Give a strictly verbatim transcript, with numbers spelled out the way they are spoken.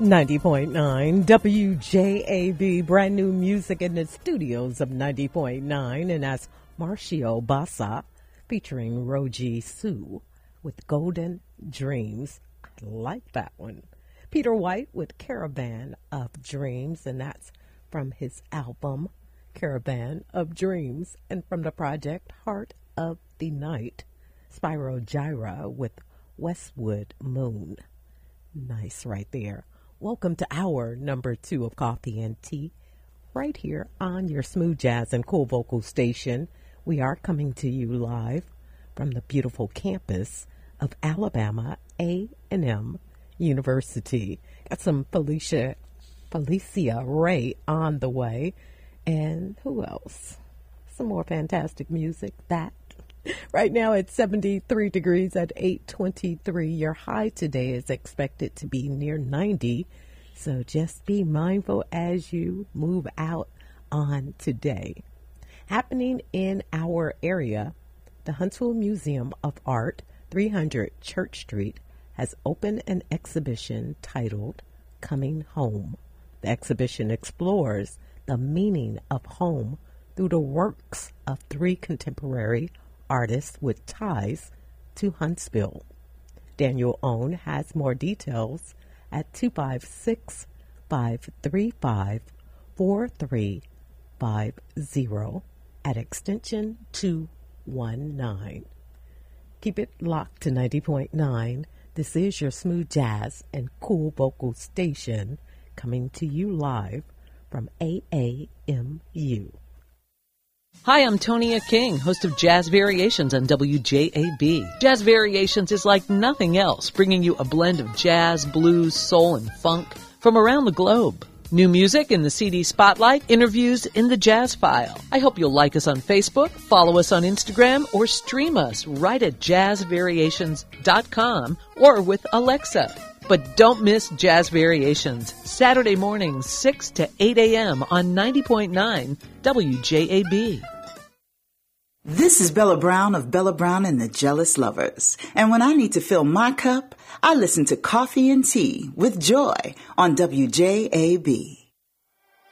ninety point nine W J A B, brand new music in the studios of ninety point nine, and that's Marcio Bassa featuring Roji Sue with Golden Dreams. I like that one. Peter White with Caravan of Dreams, and that's from his album Caravan of Dreams, and from the project Heart of the Night, Spyro Gyra with Westwood Moon. Nice right there. Welcome to hour number two of Coffee and Tea, right here on your smooth jazz and cool vocal station. We are coming to you live from the beautiful campus of Alabama A and M University. Got some Felicia, Felicia Ray on the way, and who else? Some more fantastic music. That right now it's seventy-three degrees at eight twenty-three. Your high today is expected to be near ninety. So just be mindful as you move out on today. Happening in our area, the Huntsville Museum of Art, three hundred Church Street, has opened an exhibition titled Coming Home. The exhibition explores the meaning of home through the works of three contemporary artists with ties to Huntsville. Daniel Owen has more details at two five six, five three five, four three five zero at extension two one nine. Keep it locked to ninety point nine. This is your smooth jazz and cool vocal station, coming to you live from A A M U. Hi, I'm Tonia King, host of Jazz Variations on W J A B. Jazz Variations is like nothing else, bringing you a blend of jazz, blues, soul, and funk from around the globe. New music in the C D Spotlight, interviews in the Jazz File. I hope you'll like us on Facebook, follow us on Instagram, or stream us right at jazz variations dot com or with Alexa. But don't miss Jazz Variations, Saturday mornings, six to eight a.m. on ninety point nine W J A B. This is Bella Brown of Bella Brown and the Jealous Lovers. And when I need to fill my cup, I listen to Coffee and Tea with Joy on W J A B.